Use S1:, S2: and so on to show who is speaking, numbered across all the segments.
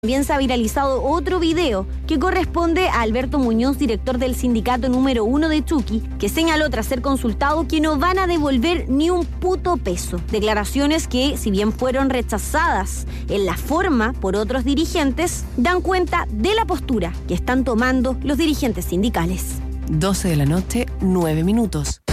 S1: También se ha viralizado otro video que corresponde a Alberto Muñoz, director del sindicato número 1 de Chuqui, que señaló tras ser consultado que no van a devolver ni un puto peso. Declaraciones que, si bien fueron rechazadas en la forma por otros dirigentes, dan cuenta de la postura que están tomando los dirigentes sindicales.
S2: 12 de la noche, 9 minutos.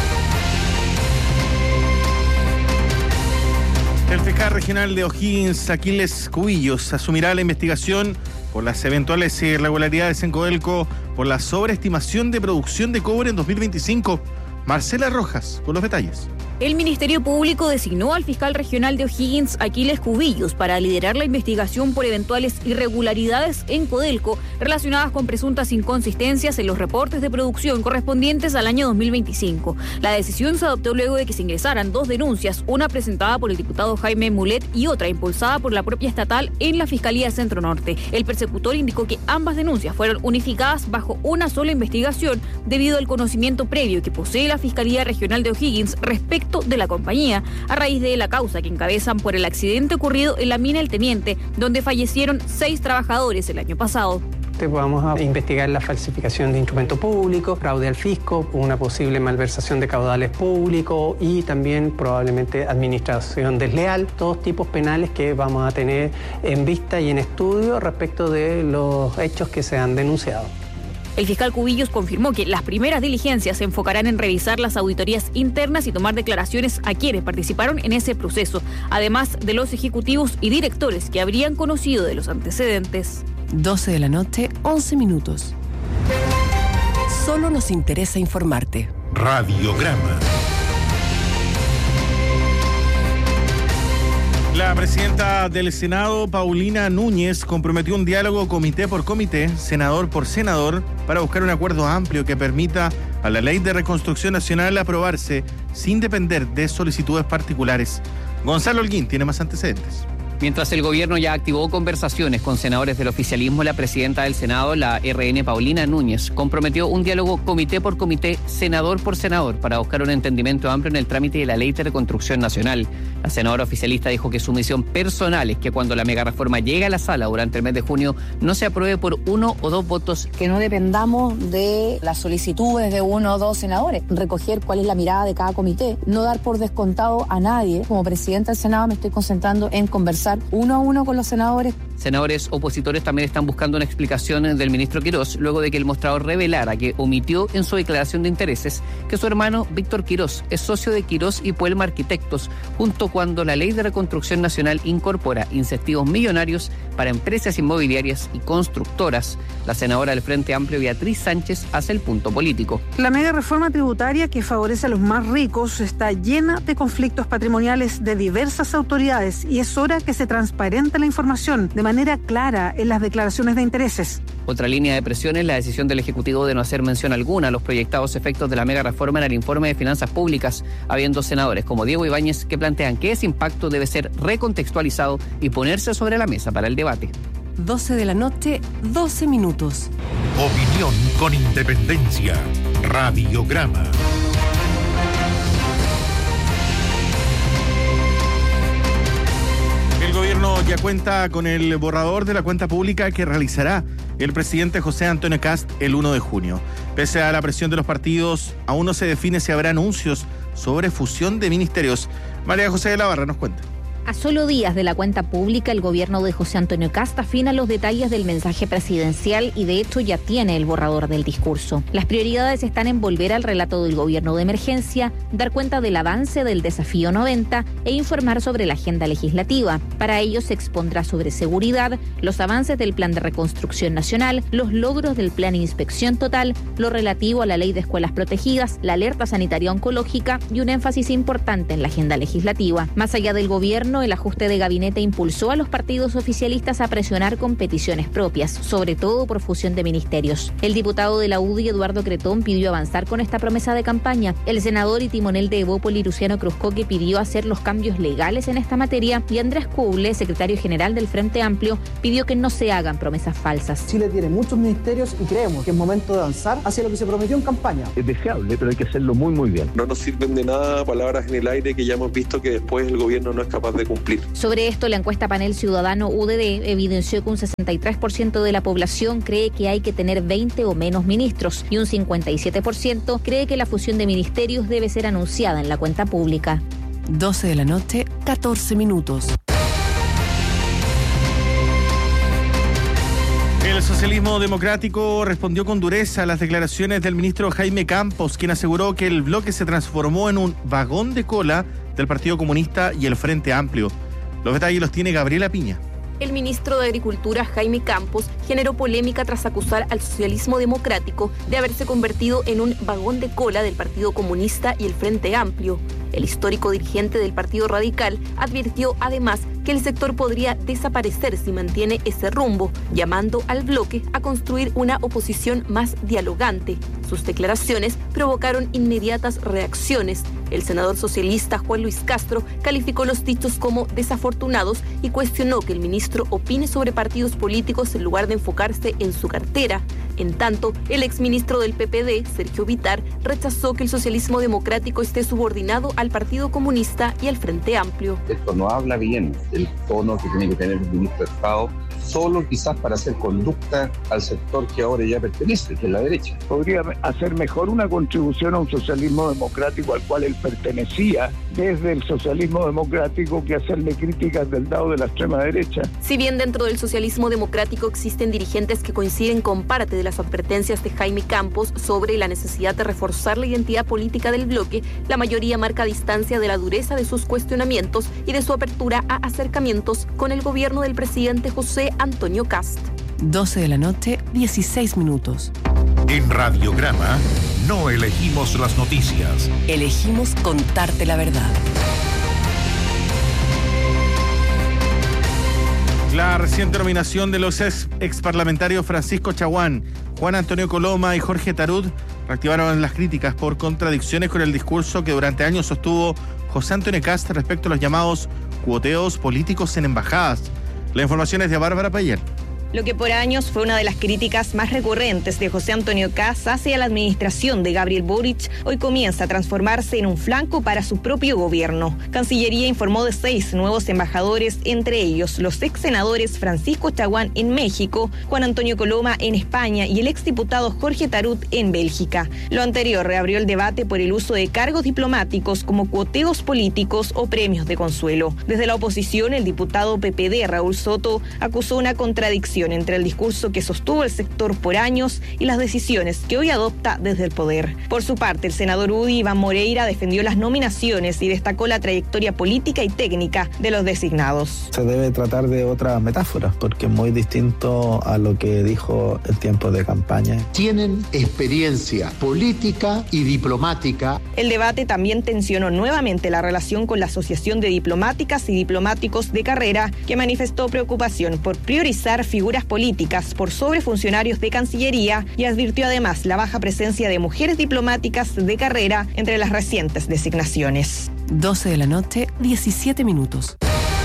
S3: El fiscal regional de O'Higgins, Aquiles Cubillos, asumirá la investigación por las eventuales irregularidades en Codelco por la sobreestimación de producción de cobre en 2025. Marcela Rojas, con los detalles.
S4: El Ministerio Público designó al fiscal regional de O'Higgins, Aquiles Cubillos, para liderar la investigación por eventuales irregularidades en Codelco relacionadas con presuntas inconsistencias en los reportes de producción correspondientes al año 2025. La decisión se adoptó luego de que se ingresaran dos denuncias, una presentada por el diputado Jaime Mulet y otra impulsada por la propia estatal en la Fiscalía Centro Norte. El persecutor indicó que ambas denuncias fueron unificadas bajo una sola investigación debido al conocimiento previo que posee la Fiscalía Regional de O'Higgins respecto de la compañía, a raíz de la causa que encabezan por el accidente ocurrido en la mina El Teniente, donde fallecieron 6 trabajadores el año pasado.
S5: Vamos a investigar la falsificación de instrumento público, fraude al fisco, una posible malversación de caudales públicos y también probablemente administración desleal, todos tipos penales que vamos a tener en vista y en estudio respecto de los hechos que se han denunciado.
S4: El fiscal Cubillos confirmó que las primeras diligencias se enfocarán en revisar las auditorías internas y tomar declaraciones a quienes participaron en ese proceso, además de los ejecutivos y directores que habrían conocido de los antecedentes.
S2: 12 de la noche, 11 minutos. Solo nos interesa informarte.
S6: Radiograma.
S3: La presidenta del Senado, Paulina Núñez, comprometió un diálogo comité por comité, senador por senador, para buscar un acuerdo amplio que permita a la Ley de Reconstrucción Nacional aprobarse sin depender de solicitudes particulares. Gonzalo Holguín tiene más antecedentes.
S7: Mientras el gobierno ya activó conversaciones con senadores del oficialismo, la presidenta del Senado, la RN Paulina Núñez, comprometió un diálogo comité por comité, senador por senador, para buscar un entendimiento amplio en el trámite de la Ley de Reconstrucción Nacional. La senadora oficialista dijo que su misión personal es que cuando la megareforma llegue a la sala durante el mes de junio, no se apruebe por 1 o 2 votos.
S8: Que no dependamos de las solicitudes de 1 o 2 senadores, recoger cuál es la mirada de cada comité, no dar por descontado a nadie. Como presidenta del Senado me estoy concentrando en conversar uno a uno con los senadores.
S7: Senadores opositores también están buscando una explicación del ministro Quirós luego de que el mostrador revelara que omitió en su declaración de intereses que su hermano Víctor Quirós es socio de Quirós y Puelma Arquitectos, junto cuando la Ley de Reconstrucción Nacional incorpora incentivos millonarios para empresas inmobiliarias y constructoras. La senadora del Frente Amplio, Beatriz Sánchez, hace el punto político.
S9: La mega reforma tributaria que favorece a los más ricos está llena de conflictos patrimoniales de diversas autoridades y es hora que se transparente la información de manera clara en las declaraciones de intereses.
S7: Otra línea de presión es la decisión del Ejecutivo de no hacer mención alguna a los proyectados efectos de la mega reforma en el informe de finanzas públicas, habiendo senadores como Diego Ibáñez que plantean que ese impacto debe ser recontextualizado y ponerse sobre la mesa para el debate.
S2: 12 de la noche, 12 minutos.
S6: Opinión con independencia. Radiograma.
S3: El gobierno ya cuenta con el borrador de la cuenta pública que realizará el presidente José Antonio Kast el 1 de junio. Pese a la presión de los partidos, aún no se define si habrá anuncios sobre fusión de ministerios. María José de la Barra nos cuenta.
S1: A solo días de la cuenta pública, el gobierno de José Antonio Kast afina los detalles del mensaje presidencial y de hecho ya tiene el borrador del discurso. Las prioridades están en volver al relato del gobierno de emergencia, dar cuenta del avance del desafío 90 e informar sobre la agenda legislativa. Para ello se expondrá sobre seguridad, los avances del Plan de Reconstrucción Nacional, los logros del Plan de Inspección Total, lo relativo a la Ley de Escuelas Protegidas, la alerta sanitaria oncológica y un énfasis importante en la agenda legislativa. Más allá del gobierno, el ajuste de gabinete impulsó a los partidos oficialistas a presionar con peticiones propias, sobre todo por fusión de ministerios. El diputado de la UDI, Eduardo Cretón, pidió avanzar con esta promesa de campaña. El senador y timonel de Evópoli, Luciano Cruzcoque, pidió hacer los cambios legales en esta materia y Andrés Couble, secretario general del Frente Amplio, pidió que no se hagan promesas falsas.
S10: Chile tiene muchos ministerios y creemos que es momento de avanzar hacia lo que se prometió en campaña.
S11: Es deseable, pero hay que hacerlo muy, muy bien.
S12: No nos sirven de nada palabras en el aire que ya hemos visto que después el gobierno no es capaz de
S11: cumplir.
S1: Sobre esto, la encuesta Panel Ciudadano UDD evidenció que un 63% de la población cree que hay que tener 20 o menos ministros y un 57% cree que la fusión de ministerios debe ser anunciada en la cuenta pública.
S2: 12 de la noche, 14 minutos.
S3: El socialismo democrático respondió con dureza a las declaraciones del ministro Jaime Campos, quien aseguró que el bloque se transformó en un vagón de cola del Partido Comunista y el Frente Amplio. Los detalles los tiene Gabriela Piña.
S12: El ministro de Agricultura, Jaime Campos, generó polémica tras acusar al socialismo democrático de haberse convertido en un vagón de cola del Partido Comunista y el Frente Amplio. El histórico dirigente del Partido Radical advirtió además que el sector podría desaparecer si mantiene ese rumbo, llamando al bloque a construir una oposición más dialogante. Sus declaraciones provocaron inmediatas reacciones. El senador socialista Juan Luis Castro calificó los dichos como desafortunados y cuestionó que el ministro opine sobre partidos políticos en lugar de enfocarse en su cartera. En tanto, el exministro del PPD, Sergio Vittar, rechazó que el socialismo democrático esté subordinado al Partido Comunista y al Frente Amplio.
S11: Esto no habla bien del tono que tiene que tener el ministro de Estado, solo quizás para hacer conducta al sector que ahora ya pertenece, que es la derecha.
S13: Podría hacer mejor una contribución a un socialismo democrático al cual él pertenecía desde el socialismo democrático que hacerle críticas del lado de la extrema derecha.
S12: Si bien dentro del socialismo democrático existen dirigentes que coinciden con parte de las advertencias de Jaime Campos sobre la necesidad de reforzar la identidad política del bloque, la mayoría marca distancia de la dureza de sus cuestionamientos y de su apertura a acercamientos con el gobierno del presidente José Antonio Kast.
S2: 12 de la noche, 16 minutos.
S6: En Radiograma no elegimos las noticias.
S2: Elegimos contarte la verdad.
S3: La reciente nominación de los exparlamentarios Francisco Chaguán, Juan Antonio Coloma y Jorge Tarut reactivaron las críticas por contradicciones con el discurso que durante años sostuvo José Antonio Kast respecto a los llamados cuoteos políticos en embajadas. La información es de Bárbara Payel.
S14: Lo que por años fue una de las críticas más recurrentes de José Antonio Kast hacia la administración de Gabriel Boric, hoy comienza a transformarse en un flanco para su propio gobierno. Cancillería informó de 6 nuevos embajadores, entre ellos los ex senadores Francisco Chaguán en México, Juan Antonio Coloma en España y el exdiputado Jorge Tarut en Bélgica. Lo anterior reabrió el debate por el uso de cargos diplomáticos como cuoteos políticos o premios de consuelo. Desde la oposición, el diputado PPD Raúl Soto acusó una contradicción entre el discurso que sostuvo el sector por años y las decisiones que hoy adopta desde el poder. Por su parte, el senador UDI Iván Moreira defendió las nominaciones y destacó la trayectoria política y técnica de los designados.
S15: Se debe tratar de otra metáfora, porque es muy distinto a lo que dijo en tiempos de campaña.
S16: Tienen experiencia política y diplomática.
S14: El debate también tensionó nuevamente la relación con la Asociación de Diplomáticas y Diplomáticos de Carrera, que manifestó preocupación por priorizar figuras políticas por sobre funcionarios de Cancillería y advirtió además la baja presencia de mujeres diplomáticas de carrera entre las recientes designaciones.
S2: 12 de la noche, 17 minutos.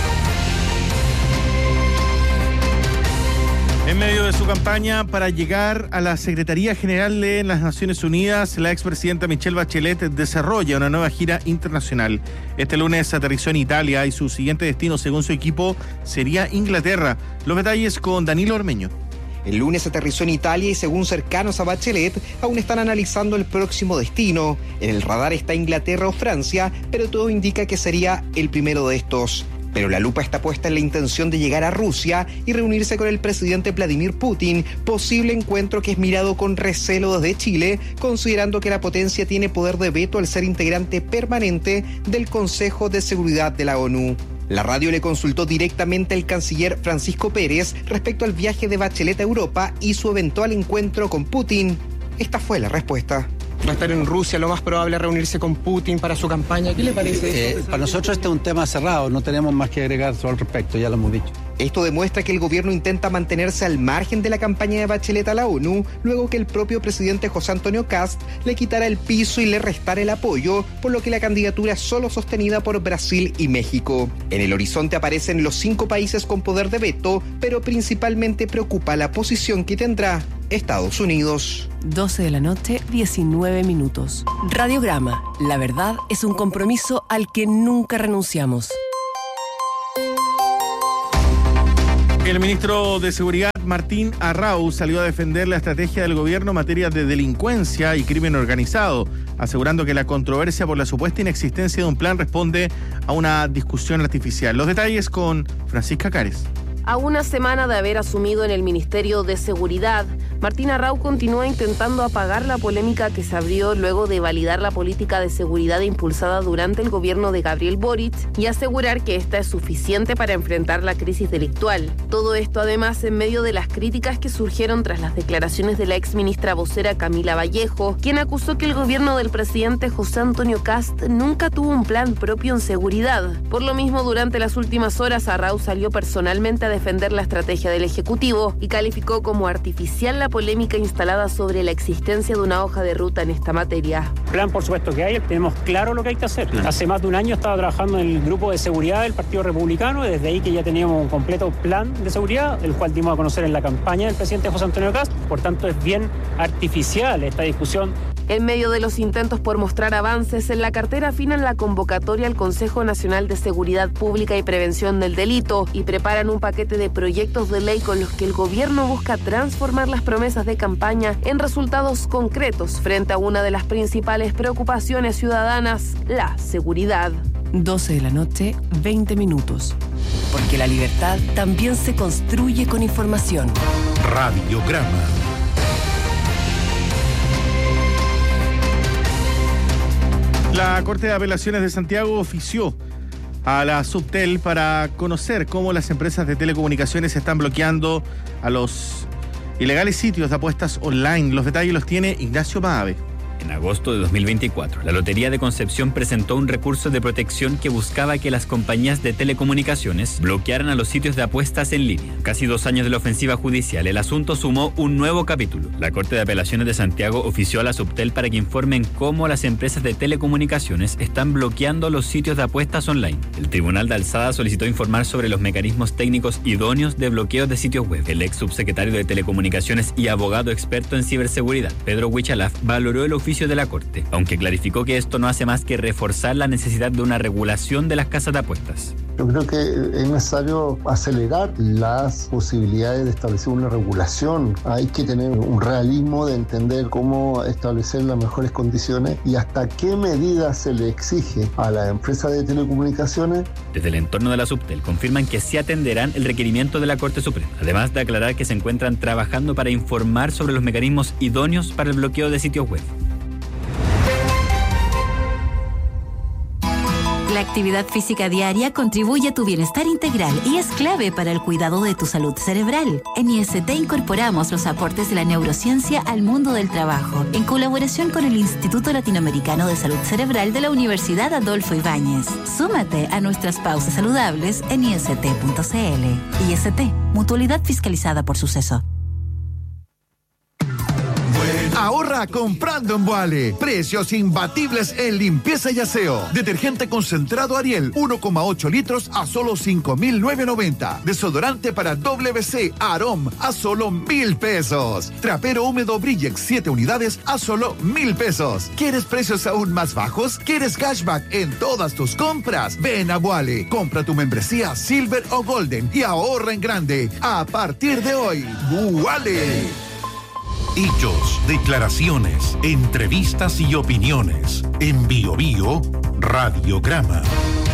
S3: En medio de su campaña para llegar a la Secretaría General de las Naciones Unidas, la expresidenta Michelle Bachelet desarrolla una nueva gira internacional. Este lunes aterrizó en Italia y su siguiente destino, según su equipo, sería Inglaterra. Los detalles con Danilo Ormeño.
S17: El lunes aterrizó en Italia y según cercanos a Bachelet, aún están analizando el próximo destino. En el radar está Inglaterra o Francia, pero todo indica que sería el primero de estos. Pero la lupa está puesta en la intención de llegar a Rusia y reunirse con el presidente Vladimir Putin, posible encuentro que es mirado con recelo desde Chile, considerando que la potencia tiene poder de veto al ser integrante permanente del Consejo de Seguridad de la ONU. La radio le consultó directamente al canciller Francisco Pérez respecto al viaje de Bachelet a Europa y su eventual encuentro con Putin. Esta fue la respuesta.
S18: Va a estar en Rusia, lo más probable es reunirse con Putin para su campaña. ¿Qué le parece?
S19: Para nosotros este es un tema cerrado, no tenemos más que agregar al respecto, ya lo hemos dicho.
S17: Esto demuestra que el gobierno intenta mantenerse al margen de la campaña de Bachelet a la ONU, luego que el propio presidente José Antonio Kast le quitara el piso y le restara el apoyo, por lo que la candidatura es solo sostenida por Brasil y México. En el horizonte aparecen los 5 países con poder de veto, pero principalmente preocupa la posición que tendrá Estados Unidos.
S2: 12 de la noche, 19 minutos. Radiograma. La verdad es un compromiso al que nunca renunciamos.
S3: El ministro de Seguridad, Martín Arrau, salió a defender la estrategia del gobierno en materia de delincuencia y crimen organizado, asegurando que la controversia por la supuesta inexistencia de un plan responde a una discusión artificial. Los detalles con Francisca Cares.
S20: A una semana de haber asumido en el Ministerio de Seguridad, Martín Arrau continúa intentando apagar la polémica que se abrió luego de validar la política de seguridad impulsada durante el gobierno de Gabriel Boric y asegurar que esta es suficiente para enfrentar la crisis delictual. Todo esto además en medio de las críticas que surgieron tras las declaraciones de la exministra vocera Camila Vallejo, quien acusó que el gobierno del presidente José Antonio Kast nunca tuvo un plan propio en seguridad. Por lo mismo, durante las últimas horas, Arrau salió personalmente a defender la estrategia del Ejecutivo y calificó como artificial la polémica instalada sobre la existencia de una hoja de ruta en esta materia.
S21: Plan, por supuesto que hay, tenemos claro lo que hay que hacer. Hace más de un año estaba trabajando en el grupo de seguridad del Partido Republicano, y desde ahí que ya teníamos un completo plan de seguridad, el cual dimos a conocer en la campaña del presidente José Antonio Kast. Por tanto, es bien artificial esta discusión.
S20: En medio de los intentos por mostrar avances, en la cartera afinan la convocatoria al Consejo Nacional de Seguridad Pública y Prevención del Delito y preparan un paquete de proyectos de ley con los que el gobierno busca transformar las promesas de campaña en resultados concretos frente a una de las principales preocupaciones ciudadanas, la seguridad.
S2: 12 de la noche, 20 minutos. Porque la libertad también se construye con información.
S6: Radiograma.
S3: La Corte de Apelaciones de Santiago ofició a la Subtel para conocer cómo las empresas de telecomunicaciones están bloqueando a los ilegales sitios de apuestas online. Los detalles los tiene Ignacio Maave.
S22: En agosto de 2024, la Lotería de Concepción presentó un recurso de protección que buscaba que las compañías de telecomunicaciones bloquearan a los sitios de apuestas en línea. Casi 2 años de la ofensiva judicial, el asunto sumó un nuevo capítulo. La Corte de Apelaciones de Santiago ofició a la Subtel para que informen cómo las empresas de telecomunicaciones están bloqueando los sitios de apuestas online. El Tribunal de Alzada solicitó informar sobre los mecanismos técnicos idóneos de bloqueo de sitios web. El ex subsecretario de Telecomunicaciones y abogado experto en ciberseguridad, Pedro Huichalaf, valoró el oficio de la Corte, aunque clarificó que esto no hace más que reforzar la necesidad de una regulación de las casas de apuestas.
S23: Yo creo que es necesario acelerar las posibilidades de establecer una regulación. Hay que tener un realismo de entender cómo establecer las mejores condiciones y hasta qué medidas se le exige a la empresa de telecomunicaciones.
S22: Desde el entorno de la Subtel confirman que sí atenderán el requerimiento de la Corte Suprema, además de aclarar que se encuentran trabajando para informar sobre los mecanismos idóneos para el bloqueo de sitios web.
S24: La actividad física diaria contribuye a tu bienestar integral y es clave para el cuidado de tu salud cerebral. En IST incorporamos los aportes de la neurociencia al mundo del trabajo, en colaboración con el Instituto Latinoamericano de Salud Cerebral de la Universidad Adolfo Ibáñez. Súmate a nuestras pausas saludables en ist.cl. IST, mutualidad fiscalizada por Suceso.
S25: Ahorra comprando en Boale. Precios imbatibles en limpieza y aseo. Detergente concentrado Ariel, 1,8 litros a solo 5.990. Desodorante para WC Arom a solo 1.000 pesos. Trapero húmedo Brillex 7 unidades a solo 1.000 pesos. ¿Quieres precios aún más bajos? ¿Quieres cashback en todas tus compras? Ven a Boale. Compra tu membresía Silver o Golden y ahorra en grande. A partir de hoy, Boale.
S6: Hechos, declaraciones, entrevistas y opiniones. En Bio Bio, Radiograma.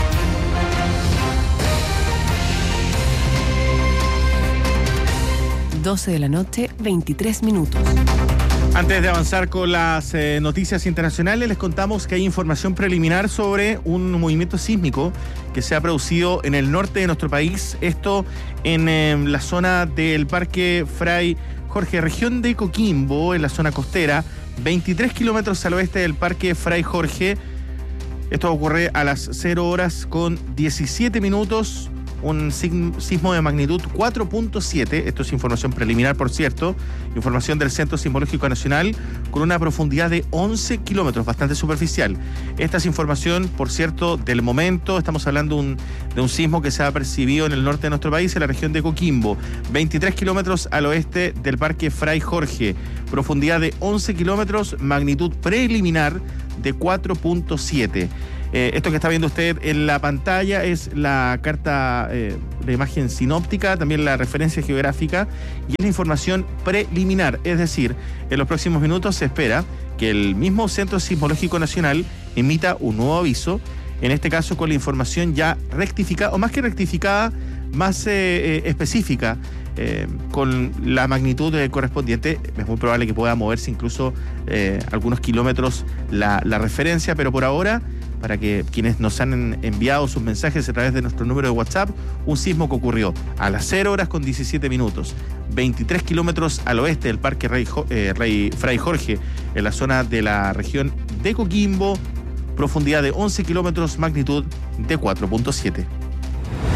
S2: Doce de la noche, 23 minutos.
S3: Antes de avanzar con las noticias internacionales, les contamos que hay información preliminar sobre un movimiento sísmico que se ha producido en el norte de nuestro país. Esto en la zona del Parque Fray Jorge, región de Coquimbo, en la zona costera, 23 kilómetros al oeste del Parque Fray Jorge. Esto ocurre a las 0 horas con 17 minutos. Un sismo de magnitud 4.7, esto es información preliminar, por cierto, información del Centro Sismológico Nacional, con una profundidad de 11 kilómetros, bastante superficial. Esta es información, por cierto, del momento. Estamos hablando de un sismo que se ha percibido en el norte de nuestro país, en la región de Coquimbo, 23 kilómetros al oeste del Parque Fray Jorge, profundidad de 11 kilómetros, magnitud preliminar de 4.7. Esto que está viendo usted en la pantalla es la carta de imagen sinóptica, también la referencia geográfica y es la información preliminar. Es decir, en los próximos minutos se espera que el mismo Centro Sismológico Nacional emita un nuevo aviso, en este caso con la información ya rectificada, o más que rectificada, más específica, con la magnitud correspondiente. Es muy probable que pueda moverse incluso algunos kilómetros la referencia, pero por ahora, para que quienes nos han enviado sus mensajes a través de nuestro número de WhatsApp, un sismo que ocurrió a las 0:17, 23 kilómetros al oeste del Parque Fray Jorge, en la zona de la región de Coquimbo, profundidad de 11 kilómetros, magnitud de 4.7.